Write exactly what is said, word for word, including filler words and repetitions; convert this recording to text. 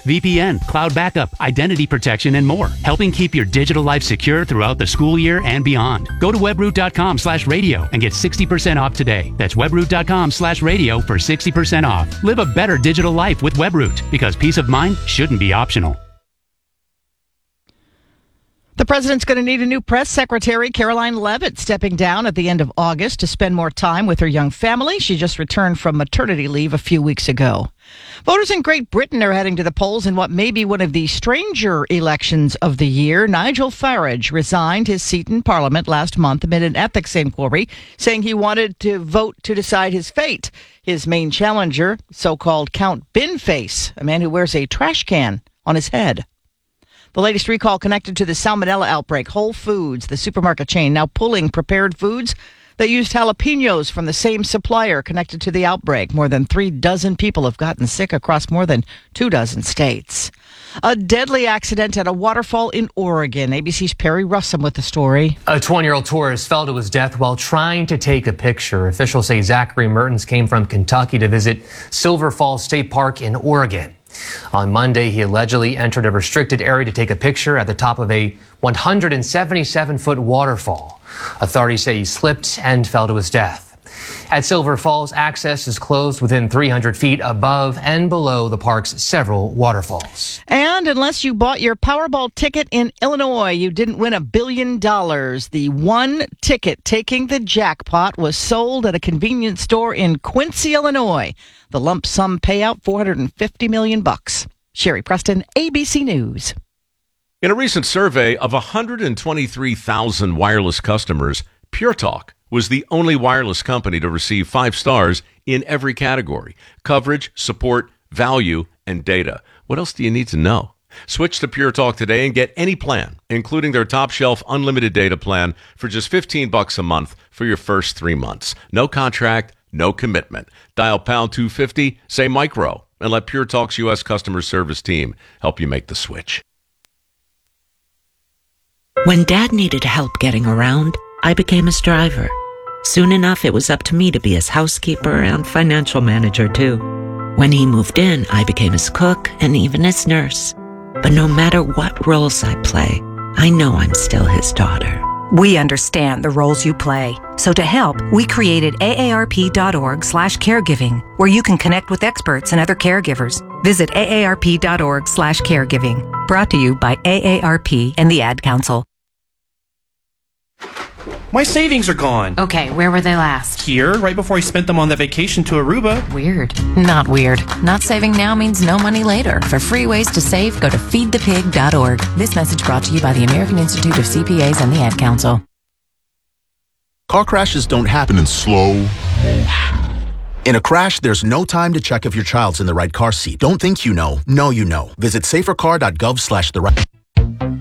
V P N, cloud backup, identity protection, and more, helping keep your digital life secure throughout the school year and beyond. Go to webroot.com slash radio and get sixty percent off today. That's webroot.com slash radio for sixty percent off. Live a better digital life with Webroot, because peace of mind shouldn't be optional. The president's going to need a new press secretary. Caroline Leavitt stepping down at the end of August to spend more time with her young family. She just returned from maternity leave a few weeks ago. Voters in Great Britain are heading to the polls in what may be one of the stranger elections of the year. Nigel Farage resigned his seat in Parliament last month amid an ethics inquiry, saying he wanted to vote to decide his fate. His main challenger, so-called Count Binface, a man who wears a trash can on his head. The latest recall connected to the salmonella outbreak. Whole Foods, the supermarket chain, now pulling prepared foods that used jalapenos from the same supplier connected to the outbreak. More than three dozen people have gotten sick across more than two dozen states. A deadly accident at a waterfall in Oregon. A B C's Perry Russum with the story. A twenty-year-old tourist fell to his death while trying to take a picture. Officials say Zachary Mertens came from Kentucky to visit Silver Falls State Park in Oregon. On Monday, he allegedly entered a restricted area to take a picture at the top of a one hundred seventy-seven foot waterfall. Authorities say he slipped and fell to his death. At Silver Falls, access is closed within three hundred feet above and below the park's several waterfalls. And unless you bought your Powerball ticket in Illinois, you didn't win a billion dollars. The one ticket taking the jackpot was sold at a convenience store in Quincy, Illinois. The lump sum payout, four hundred fifty million bucks. Sherry Preston, A B C News. In a recent survey of one hundred twenty-three thousand wireless customers, Pure Talk was the only wireless company to receive five stars in every category: coverage, support, value, and data. What else do you need to know? Switch to Pure Talk today and get any plan, including their top shelf unlimited data plan, for just fifteen bucks a month for your first three months. No contract, no commitment. Dial pound two fifty, say micro, and let Pure Talk's U S customer service team help you make the switch. When Dad needed help getting around, I became his driver. Soon enough, it was up to me to be his housekeeper and financial manager, too. When he moved in, I became his cook and even his nurse. But no matter what roles I play, I know I'm still his daughter. We understand the roles you play. So to help, we created aarp.org slash caregiving, where you can connect with experts and other caregivers. Visit aarp.org slash caregiving. Brought to you by A A R P and the Ad Council. My savings are gone. Okay, where were they last? Here, right before I spent them on the vacation to Aruba. Weird. Not weird. Not saving now means no money later. For free ways to save, go to feed the pig dot org. This message brought to you by the American Institute of C P As and the Ad Council. Car crashes don't happen in slow motion. In a crash, there's no time to check if your child's in the right car seat. Don't think you know. Know you know. Visit safer car dot gov slash the right...